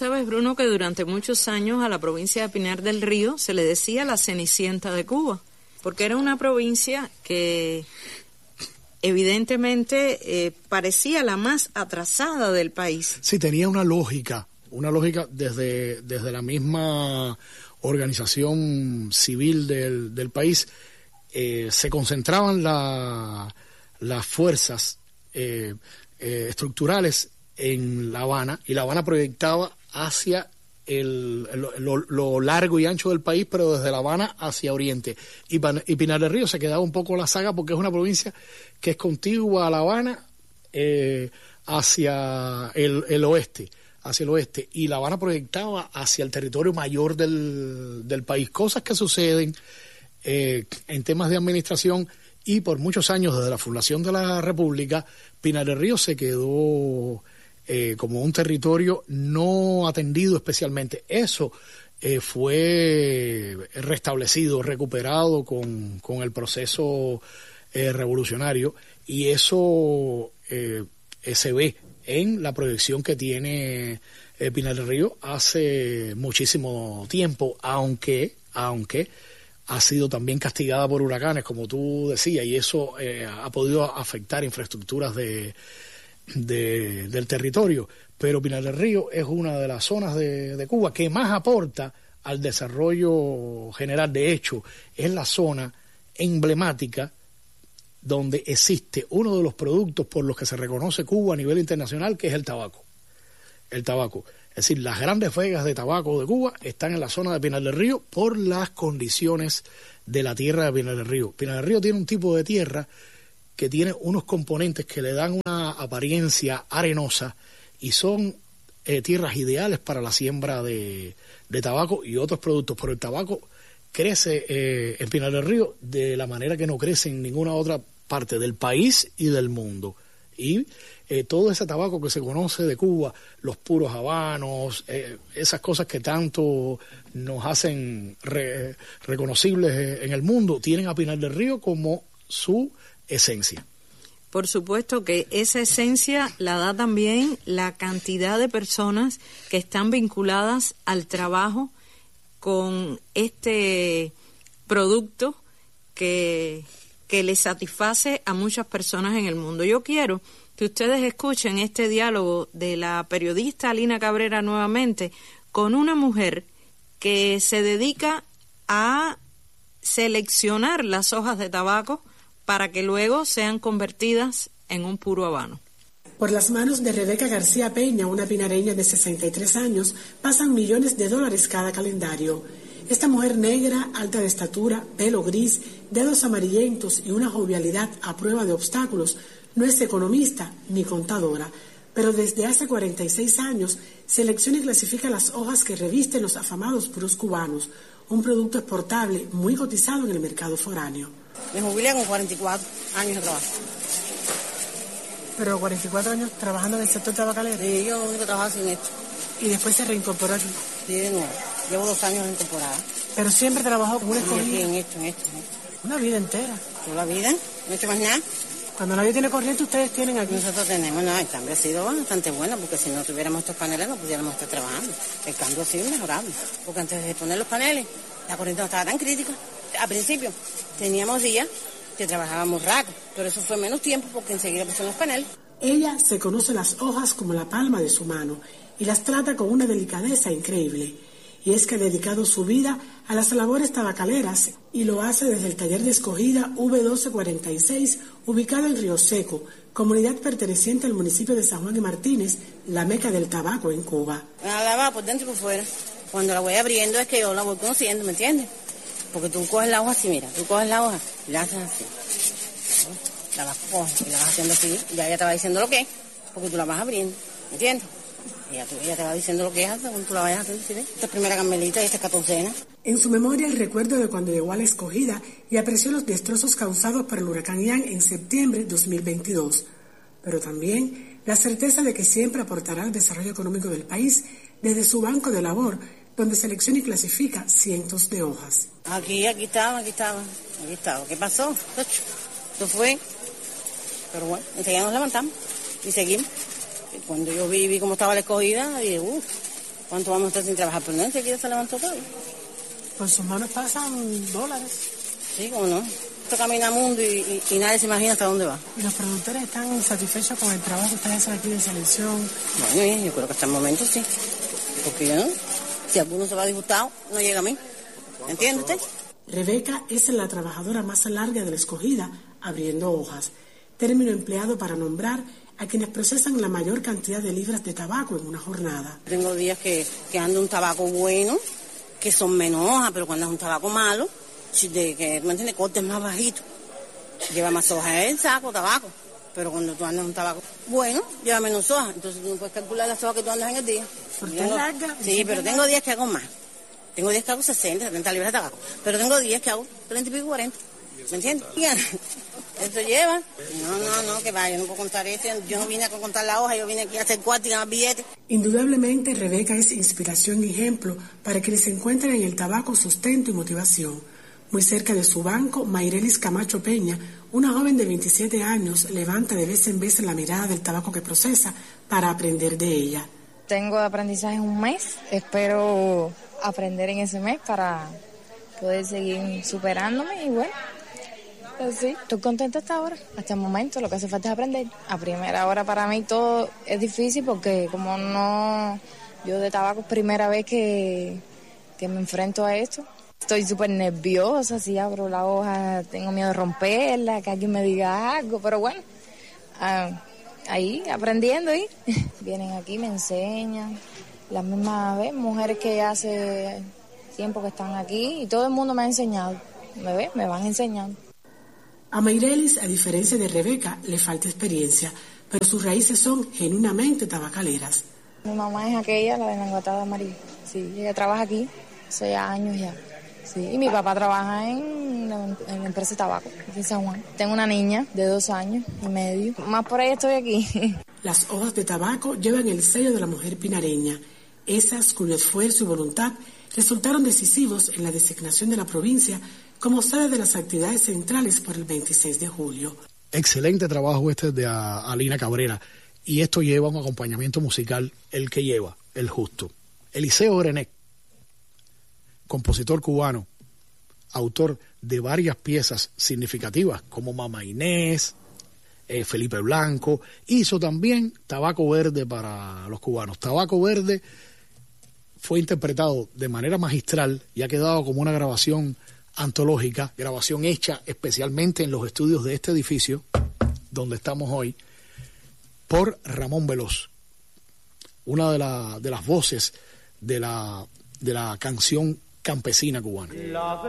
sabes, Bruno, que durante muchos años a la provincia de Pinar del Río se le decía la Cenicienta de Cuba, porque era una provincia que evidentemente parecía la más atrasada del país. Sí, tenía una lógica desde la misma organización civil del país. Se concentraban las fuerzas estructurales en La Habana, y La Habana proyectaba hacia lo largo y ancho del país, pero desde La Habana hacia Oriente. Y Pinar del Río se quedaba un poco la saga, porque es una provincia que es contigua a La Habana hacia el oeste, y La Habana proyectaba hacia el territorio mayor del país. Cosas que suceden en temas de administración, y por muchos años, desde la fundación de la República, Pinar del Río se quedó como un territorio no atendido especialmente. Eso fue restablecido, recuperado con el proceso revolucionario, y eso se ve en la proyección que tiene Pinar del Río hace muchísimo tiempo, aunque ha sido también castigada por huracanes, como tú decías, y eso ha podido afectar infraestructuras del territorio. Pero Pinar del Río es una de las zonas de Cuba que más aporta al desarrollo general. De hecho, es la zona emblemática donde existe uno de los productos por los que se reconoce Cuba a nivel internacional, que es el tabaco. El tabaco. Es decir, las grandes vegas de tabaco de Cuba están en la zona de Pinar del Río por las condiciones de la tierra de Pinar del Río. Pinar del Río tiene un tipo de tierra que tiene unos componentes que le dan una apariencia arenosa, y son tierras ideales para la siembra de tabaco y otros productos. Pero el tabaco crece en Pinar del Río de la manera que no crece en ninguna otra parte del país y del mundo. Y todo ese tabaco que se conoce de Cuba, los puros habanos, esas cosas que tanto nos hacen reconocibles en el mundo, tienen a Pinar del Río como su esencia. Por supuesto que esa esencia la da también la cantidad de personas que están vinculadas al trabajo con este producto que le satisface a muchas personas en el mundo. Yo quiero que ustedes escuchen este diálogo de la periodista Alina Cabrera nuevamente con una mujer que se dedica a seleccionar las hojas de tabaco para que luego sean convertidas en un puro habano. Por las manos de Rebeca García Peña, una pinareña de 63 años, pasan millones de dólares cada calendario. Esta mujer negra, alta de estatura, pelo gris, dedos amarillentos y una jovialidad a prueba de obstáculos, no es economista ni contadora, pero desde hace 46 años selecciona y clasifica las hojas que revisten los afamados puros cubanos, un producto exportable muy cotizado en el mercado foráneo. Me jubilé con 44 años de trabajo. ¿Pero 44 años trabajando en el sector tabacalero? Sí, yo único trabajo sin esto. ¿Y después se reincorporó aquí? Sí, de nuevo. Llevo 2 años incorporada. ¿Pero siempre trabajó con una escogida? Sí, en esto. Una vida entera. Toda la vida, no he hecho más nada. Cuando nadie tiene corriente, ustedes tienen aquí. Nosotros tenemos, no, el cambio ha sido bastante bueno, porque si no tuviéramos estos paneles no pudiéramos estar trabajando. El cambio ha sido mejorable, porque antes de poner los paneles, la corriente no estaba tan crítica. Al principio teníamos días que trabajábamos rápido, pero eso fue menos tiempo porque enseguida pusieron los paneles. Ella se conoce las hojas como la palma de su mano y las trata con una delicadeza increíble. Y es que ha dedicado su vida a las labores tabacaleras y lo hace desde el taller de escogida V1246, ubicado en Río Seco, comunidad perteneciente al municipio de San Juan y Martínez, la meca del tabaco en Cuba. La va por dentro y por fuera. Cuando la voy abriendo es que yo la voy conociendo, ¿me entiendes? Porque tú coges la hoja así, mira, tú coges la hoja y la haces así. La vas cogiendo y la vas haciendo así, y ya ella te va diciendo lo que es, porque tú la vas abriendo, ¿me entiendes? Ella te va diciendo lo que es, según tú la vayas haciendo, ¿sí ves? Esta es primera carmelita y esta es 14. En su memoria el recuerdo de cuando llegó a la escogida y apreció los destrozos causados por el huracán Ian en septiembre de 2022. Pero también la certeza de que siempre aportará al desarrollo económico del país desde su banco de labor, donde selecciona y clasifica cientos de hojas. Aquí estaba. ¿Qué pasó? Esto fue. Pero bueno, enseguida nos levantamos y seguimos. Y cuando yo vi cómo estaba la escogida, dije, ¿Cuánto vamos a estar sin trabajar? Pero no, enseguida se levantó todo. Por sus manos pasan dólares. Sí, cómo no. Esto camina mundo y nadie se imagina hasta dónde va. ¿Y los productores están satisfechos con el trabajo que ustedes hacen aquí de selección? Bueno, yo creo que hasta el momento sí. Porque yo no, si alguno se va disgustado, no llega a mí. ¿Entiende usted? Rebeca es la trabajadora más larga de la escogida, abriendo hojas, término empleado para nombrar a quienes procesan la mayor cantidad de libras de tabaco en una jornada. Tengo días que ando un tabaco bueno, que son menos hojas, pero cuando es un tabaco malo, que ¿me entiendes? Cortes más bajitos, lleva más hojas el saco, tabaco. Pero cuando tú andas un tabaco bueno, lleva menos hojas. Entonces tú no puedes calcular las hojas que tú andas en el día. ¿Porque es larga? Sí, pero tengo días que hago más. Tengo días que hago 60, 70 libras de tabaco. Pero tengo días que hago 30 y pico, 40. ¿Me entiendes? Eso lleva. No, que vaya, yo no puedo contar esto. Yo no vine a contar la hoja, yo vine aquí a hacer cuarto y ganar billetes. Indudablemente, Rebeca es inspiración y ejemplo para quienes encuentran en el tabaco sustento y motivación. Muy cerca de su banco, Mayrelis Camacho Peña, una joven de 27 años, levanta de vez en vez la mirada del tabaco que procesa para aprender de ella. Tengo de aprendizaje un mes, espero aprender en ese mes para poder seguir superándome y bueno, pues sí, estoy contenta hasta ahora, hasta el momento, lo que hace falta es aprender. A primera hora para mí todo es difícil porque como no, yo de tabaco es primera vez que me enfrento a esto. Estoy súper nerviosa, si abro la hoja tengo miedo de romperla, que alguien me diga algo, pero bueno, ahí aprendiendo ahí. Vienen aquí, me enseñan, las mismas mujeres que ya hace tiempo que están aquí y todo el mundo me ha enseñado, me van enseñando. A Mayrelis, a diferencia de Rebeca, le falta experiencia, pero sus raíces son genuinamente tabacaleras. Mi mamá es aquella, la de la engatada María, sí, ella trabaja aquí hace años ya. Sí, y mi papá trabaja en la empresa de tabaco, aquí en San Juan. Tengo una niña de 2 años y medio. Más por ahí estoy aquí. Las hojas de tabaco llevan el sello de la mujer pinareña, esas cuyo esfuerzo y voluntad resultaron decisivos en la designación de la provincia como sede de las actividades centrales por el 26 de julio. Excelente trabajo este de Alina Cabrera. Y esto lleva un acompañamiento musical, el que lleva, el justo. Eliseo Grenet, compositor cubano, autor de varias piezas significativas como Mama Inés, Felipe Blanco, hizo también Tabaco Verde para los cubanos. Tabaco Verde fue interpretado de manera magistral y ha quedado como una grabación antológica, grabación hecha especialmente en los estudios de este edificio, donde estamos hoy, por Ramón Veloz, una de las voces de la canción campesina cubana.